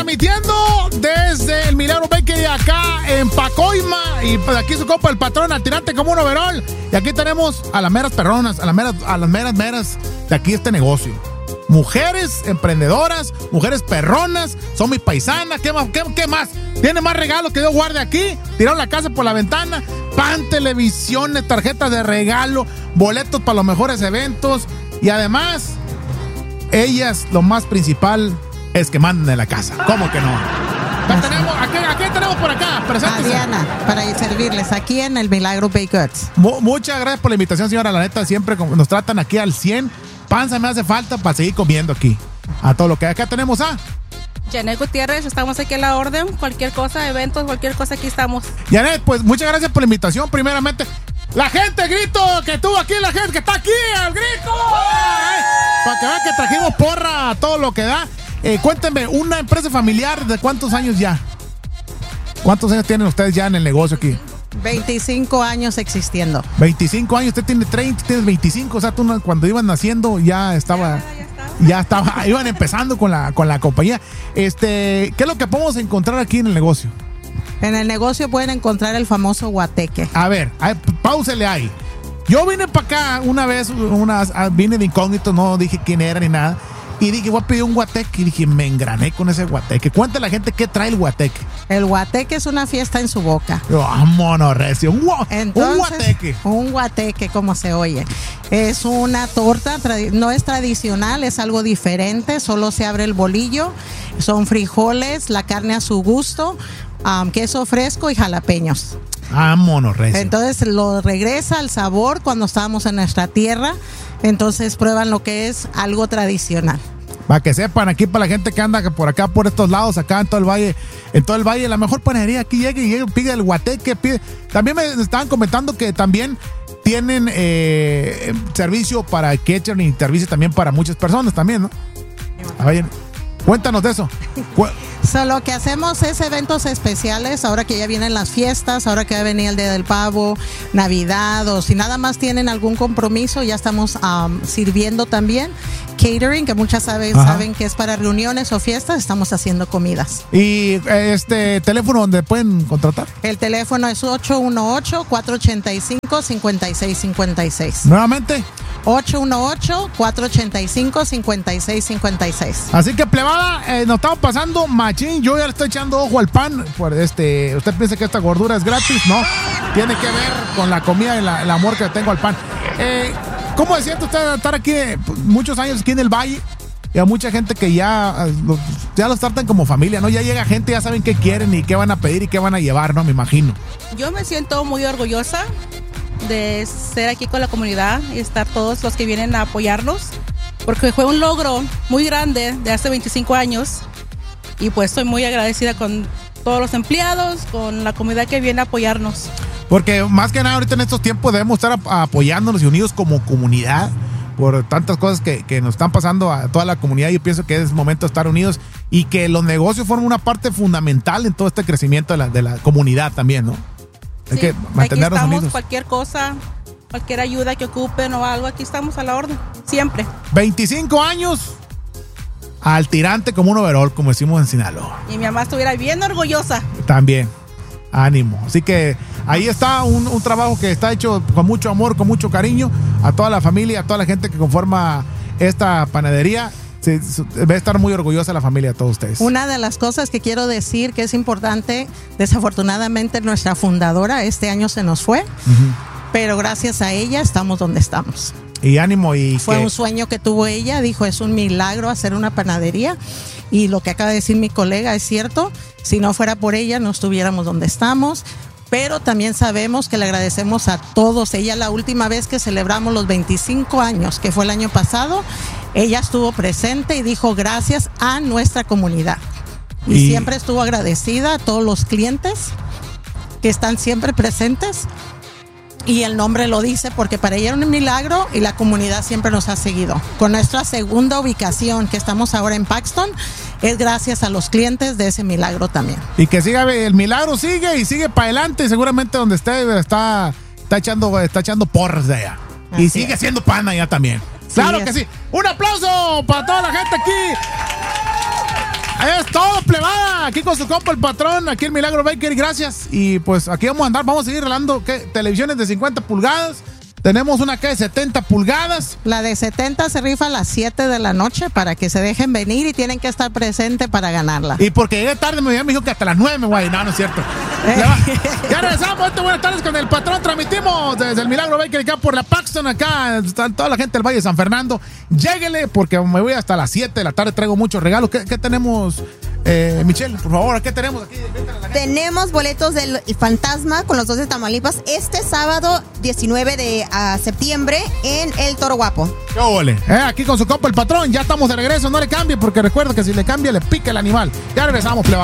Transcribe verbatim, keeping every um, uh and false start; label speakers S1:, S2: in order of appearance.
S1: transmitiendo desde el Milagro Bakery acá en Pacoima. Y pues aquí su copa el patrón, al tirante como un overall. Y aquí tenemos a las meras perronas, a las meras, a las meras meras de aquí este negocio. Mujeres emprendedoras, mujeres perronas, son mis paisanas. ¿Qué más? ¿Qué, qué más? Tiene más regalos que Dios guarde aquí. Tiraron la casa por la ventana. Pan, televisiones, tarjetas de regalo, boletos para los mejores eventos. Y además, ellas, lo más principal es que manden de la casa. ¿Cómo que no? ¿Qué tenemos? ¿A qué, a qué tenemos por acá? Preséntese.
S2: Adriana, para servirles aquí en el Milagro Baked Goods.
S1: Mu- muchas gracias por la invitación, señora. La neta, siempre nos tratan aquí al cien. Panza me hace falta para seguir comiendo aquí. A todo lo que acá tenemos a...
S3: Janet Gutiérrez, estamos aquí a la orden. Cualquier cosa, eventos, cualquier cosa, aquí estamos.
S1: Janet, pues muchas gracias por la invitación. Primeramente, la gente, grito, que estuvo aquí, la gente que está aquí, el grito. Ay, para que vean que trajimos porra a todo lo que da. Eh, cuéntenme, una empresa familiar, ¿de cuántos años ya? ¿Cuántos años tienen ustedes ya en el negocio aquí?
S2: veinticinco años existiendo.
S1: veinticinco años, usted tiene treinta, tienes veinticinco, o sea, tú cuando iban naciendo ya estaba... Ya estaba, iban empezando con la, con la compañía. Este, ¿qué es lo que podemos encontrar aquí en el negocio?
S2: En el negocio pueden encontrar el famoso guateque.
S1: A ver, a ver, páusele ahí. Yo vine para acá una vez, unas, vine de incógnito, no dije quién era ni nada. Y dije, voy a pedir un guateque. Y dije, me engrané con ese guateque. Cuéntale a la gente qué trae el guateque.
S2: El guateque es una fiesta en su boca.
S1: Vámonos, recio. Un, gua,
S2: Entonces,
S1: un guateque.
S2: Un guateque, como se oye. Es una torta, no es tradicional, es algo diferente. Solo se abre el bolillo. Son frijoles, la carne a su gusto, um, queso fresco y jalapeños.
S1: Vámonos, recio.
S2: Entonces lo regresa al sabor cuando estábamos en nuestra tierra. Entonces prueban lo que es algo tradicional.
S1: Para que sepan, aquí para la gente que anda por acá, por estos lados, acá en todo el valle, en todo el valle, la mejor panadería, aquí llegue y llegue, pide el guateque, pide. También me estaban comentando que también tienen eh, servicio para catering y servicio también para muchas personas también, ¿no? A ver, cuéntanos de eso.
S2: So, lo que hacemos es eventos especiales, ahora que ya vienen las fiestas, ahora que va a venir el Día del Pavo, Navidad, o si nada más tienen algún compromiso, ya estamos um, sirviendo también catering, que muchas saben, saben que es para reuniones o fiestas, estamos haciendo comidas.
S1: ¿Y este teléfono donde pueden contratar?
S2: El teléfono es ocho uno ocho, cuatro ocho cinco, cinco seis cinco seis.
S1: Nuevamente.
S2: ocho uno ocho, cuatro ocho cinco, cinco seis cinco seis.
S1: Así que, plebada, eh, nos estamos pasando machín. Yo ya le estoy echando ojo al pan. Por este, usted piensa que esta gordura es gratis, ¿no? Tiene que ver con la comida y la, el amor que tengo al pan. Eh, ¿Cómo se siente usted estar aquí eh, muchos años aquí en el Valle? Y a mucha gente que ya, ya los tratan como familia, ¿no? Ya llega gente, ya saben qué quieren y qué van a pedir y qué van a llevar, ¿no? Me imagino.
S3: Yo me siento muy orgullosa de ser aquí con la comunidad y estar todos los que vienen a apoyarnos, porque fue un logro muy grande de hace veinticinco años y pues estoy muy agradecida con todos los empleados, con la comunidad que viene a apoyarnos.
S1: Porque más que nada ahorita en estos tiempos debemos estar apoyándonos y unidos como comunidad por tantas cosas que, que nos están pasando a toda la comunidad. Yo pienso que es momento de estar unidos y que los negocios forman una parte fundamental en todo este crecimiento de la, de la comunidad también, ¿no? Hay
S3: Sí,
S1: que mantenernos
S3: aquí estamos,
S1: unidos.
S3: cualquier cosa, cualquier ayuda que ocupen o algo, aquí estamos a la orden, siempre.
S1: veinticinco años al tirante como un overall, como decimos en Sinaloa.
S3: Y mi mamá estuviera bien orgullosa.
S1: También, ánimo. Así que ahí está un, un trabajo que está hecho con mucho amor, con mucho cariño a toda la familia, a toda la gente que conforma esta panadería. Sí, debe estar muy orgullosa la familia de todos ustedes.
S2: Una de las cosas que quiero decir que es importante, desafortunadamente nuestra fundadora este año se nos fue, uh-huh. pero gracias a ella estamos donde estamos.
S1: Y ánimo. Y
S2: fue
S1: que...
S2: un sueño que tuvo ella, dijo es un milagro hacer una panadería y lo que acaba de decir mi colega es cierto, si no fuera por ella no estuviéramos donde estamos. Pero también sabemos que le agradecemos a todos. Ella la última vez que celebramos los veinticinco años, que fue el año pasado, ella estuvo presente y dijo gracias a nuestra comunidad. Y, y siempre estuvo agradecida a todos los clientes que están siempre presentes. Y el nombre lo dice porque para ella era un milagro y la comunidad siempre nos ha seguido. Con nuestra segunda ubicación, que estamos ahora en Paxton, es gracias a los clientes de ese milagro también.
S1: Y que siga, el milagro sigue y sigue para adelante. Seguramente donde esté está, está, echando, está echando porras de allá. Así y sigue es. siendo pan allá también. Sí, claro es. que sí. Un aplauso para toda la gente aquí. Es todo, plebada. Aquí con su compa el patrón, aquí el Milagro Bakery, gracias. Y pues aquí vamos a andar, vamos a seguir regalando ¿qué? televisiones de cincuenta pulgadas. Tenemos una que de setenta pulgadas.
S2: La de setenta se rifa a las siete de la noche para que se dejen venir y tienen que estar presentes para ganarla.
S1: Y porque llegué tarde me dijo que hasta las nueve me voy a ir. No, no es cierto. Ya, ya regresamos. Este, buenas tardes con el patrón. Transmitimos desde el Milagro Bakery acá por la Paxton. Acá está toda la gente del Valle de San Fernando. Lléguele porque me voy hasta las siete de la tarde. Traigo muchos regalos. ¿Qué, qué tenemos, eh, Michelle? Por favor, ¿qué tenemos aquí?
S4: Tenemos boletos del Fantasma con los dos de Tamaulipas este sábado diecinueve de uh, septiembre en el Toro Guapo.
S1: ¡Qué ole! Eh, aquí con su compa el patrón. Ya estamos de regreso. No le cambie porque recuerda que si le cambia le pica el animal. Ya regresamos, plebada.